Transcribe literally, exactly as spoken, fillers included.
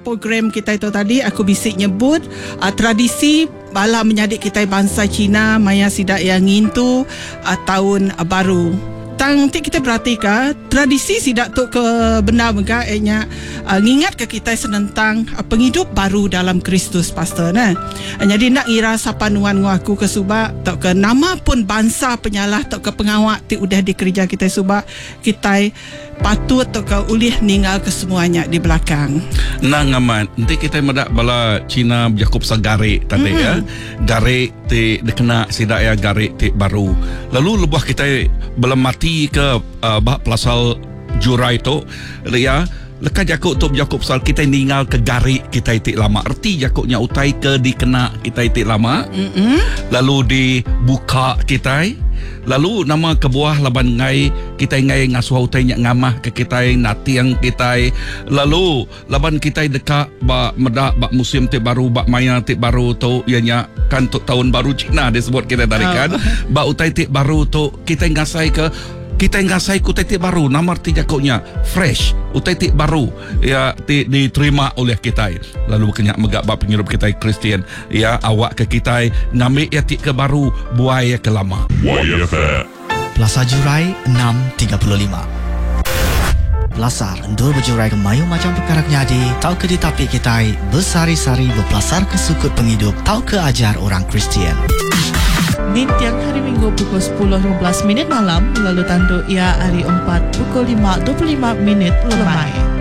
program kita itu tadi aku bisik nyebut uh, tradisi bala menyadik kita bangsa Cina maya sidak yang ngintu uh, tahun uh, baru. Tang ti kita perhatikan tradisi sidak tu ke benda mereka enya uh, ngingat ke kita senentang uh, penghidup baru dalam Kristus pastor nah. Uh, jadi nak ngira sapa nuan ngaku ke suba tok ke nama pun bangsa penyalah tok ke pengawak ti udah di kerja kita suba kita patut tok ke ulih ninggal ke semuanya di belakang. Nang aman nanti kita medak bala Cina Jakob sagare tadi mm-hmm. ya. Gare ti dikena sidak ya gare ti baru. Lalu lebah kita belum mati ke uh, bah pelasal jurai tu ya lekas Jakob tu Jakob sal kita ninggal ke gari kita itik lama erti Jakobnya utai ke dikena kita itik lama mm-hmm. lalu dibuka kita lalu nama kebuah laban ngai kita ngai ngasuh utai nyak ngamah ke kita nati yang kita lalu laban kita dekat ba medak ba musim ti baru ba maya ti baru tu ianya kan tu tahun baru Cina disebut kita tarikan oh. Ba utai ti baru tu kita ngasai ke kita ngasai ku tetik baru nama arti Jakobnya fresh utetik baru ya ti, diterima oleh kita lalu kenyak megak bab penghidup kita Kristian ya awak ke kita ngambil ya ti ke baru buaya ke lama Plaza Jurai enam tiga puluh lima Pelasar endur berjurai ke mayu macam perkara nyadi tau ke ditapi kita bersari-sari berpelasar ke sukut penghidup tau ke ajar orang Kristian Di tiang hari Minggu pukul sepuluh lima belas minit malam lalu tanduk ia hari empat pukul lima dua puluh lima minit lemai.